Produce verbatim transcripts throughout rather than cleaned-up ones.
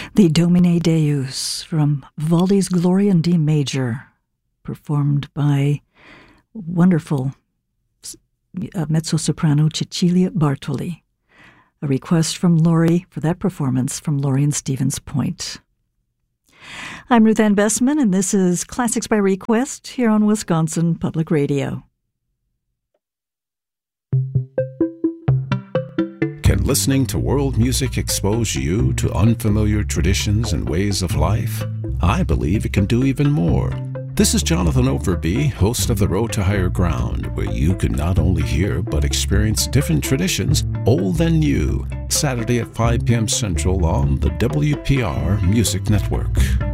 The Domine Deus from Vivaldi's Gloria in D major, performed by wonderful uh, mezzo-soprano Cecilia Bartoli. A request from Lori for that performance from Lori and Stevens Point. I'm Ruth Ann Bessman, and this is Classics by Request here on Wisconsin Public Radio. Can listening to world music expose you to unfamiliar traditions and ways of life? I believe it can do even more. This is Jonathan Overby, host of The Road to Higher Ground, where you can not only hear but experience different traditions, old and new, Saturday at five p.m. Central on the W P R Music Network.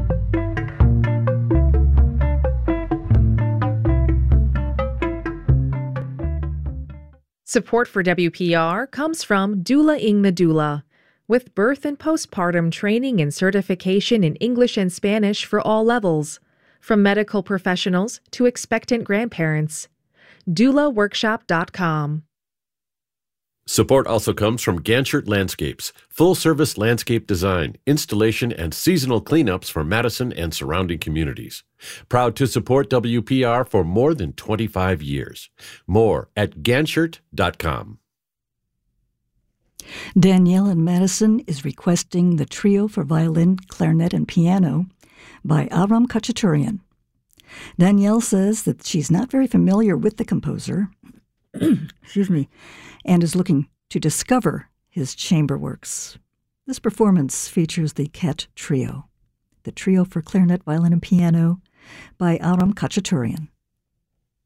Support for W P R comes from Doula-ing the Doula, with birth and postpartum training and certification in English and Spanish for all levels, from medical professionals to expectant grandparents. doula workshop dot com. Support also comes from Ganchert Landscapes, full-service landscape design, installation, and seasonal cleanups for Madison and surrounding communities. Proud to support W P R for more than twenty-five years. More at ganchert dot com. Danielle in Madison is requesting the trio for violin, clarinet, and piano by Aram Khachaturian. Danielle says that she's not very familiar with the composer, excuse me, and is looking to discover his chamber works. This performance features the Ket Trio, the trio for clarinet, violin, and piano by Aram Khachaturian.